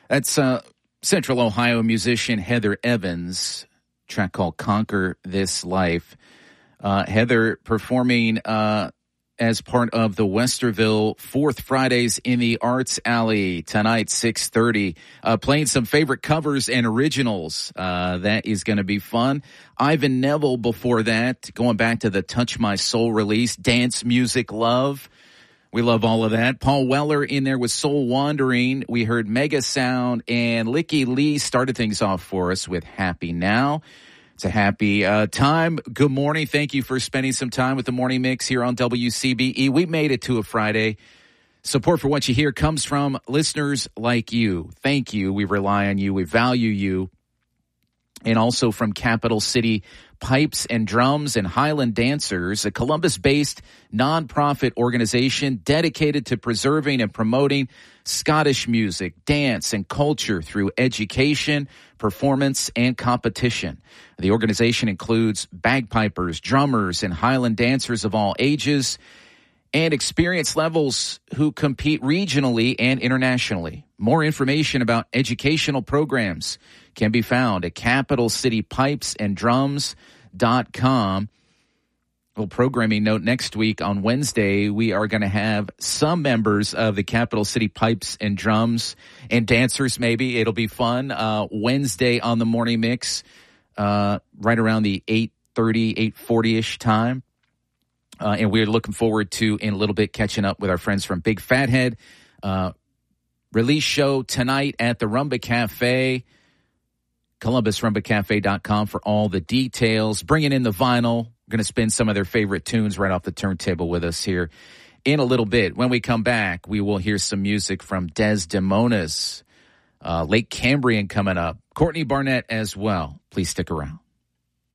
That's Central Ohio musician Heather Evans, track called Conquer This Life. Heather performing as part of the Westerville Fourth Fridays in the Arts Alley tonight, 6:30. Playing some favorite covers and originals. That is going to be fun. Ivan Neville before that, going back to the Touch My Soul release, Dance Music Love. We love all of that. Paul Weller in there with Soul Wandering. We heard Mega Sound, and Licky Lee started things off for us with Happy Now. It's a happy time. Good morning. Thank you for spending some time with the Morning Mix here on WCBE. We made it to a Friday. Support for what you hear comes from listeners like you. Thank you. We rely on you. We value you. And also from Capital City Pipes and Drums and Highland Dancers, a Columbus-based nonprofit organization dedicated to preserving and promoting Scottish music, dance, and culture through education, performance, and competition. The organization includes bagpipers, drummers, and Highland dancers of all ages and experience levels who compete regionally and internationally. More information about educational programs can be found at capitalcitypipesanddrums.com. Well, programming note, next week on Wednesday, we are going to have some members of the Capital City Pipes and Drums and dancers, maybe. It'll be fun. Wednesday on the Morning Mix, right around the 8:30, 8:40-ish time. And we're looking forward to, in a little bit, catching up with our friends from Big Fathead. Release show tonight at the Rumba Cafe. ColumbusRumbaCafe.com for all the details. Bringing in the vinyl. We're going to spin some of their favorite tunes right off the turntable with us here in a little bit. When we come back, we will hear some music from Desdemonas. Lake Cambrian coming up. Courtney Barnett as well. Please stick around.